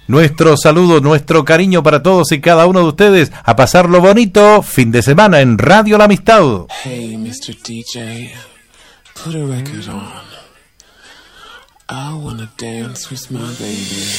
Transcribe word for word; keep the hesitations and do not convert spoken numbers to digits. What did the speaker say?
nuestro saludo, nuestro cariño para todos y cada uno de ustedes. A pasarlo bonito, fin de semana en Radio La Amistad. Hey, mister D J, put a record on. I wanna dance with my baby.